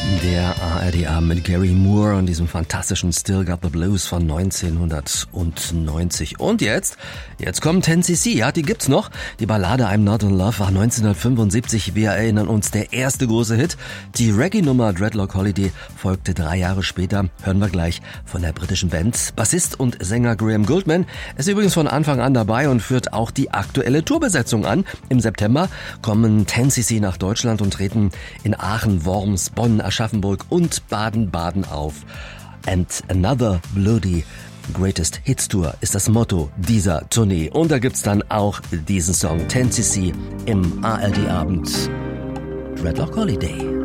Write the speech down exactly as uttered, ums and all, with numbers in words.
Der A R D-Abend mit Gary Moore und diesem fantastischen Still Got the Blues von neunzehnhundertneunzig. Und jetzt, jetzt kommt ten C C, ja, die gibt's noch. Die Ballade I'm Not in Love war neunzehnhundertfünfundsiebzig, wir erinnern uns, der erste große Hit. Die Reggae-Nummer Dreadlock Holiday folgte drei Jahre später, hören wir gleich von der britischen Band. Bassist und Sänger Graham Gouldman ist übrigens von Anfang an dabei und führt auch die aktuelle Tourbesetzung an. Im September kommen ten C C nach Deutschland und treten in Aachen, Worms, Bonn, Aschaffenburg und Baden-Baden auf. And Another Bloody Greatest Hits Tour ist das Motto dieser Tournee. Und da gibt's dann auch diesen Song ten C C im A R D-Abend Dreadlock Holiday.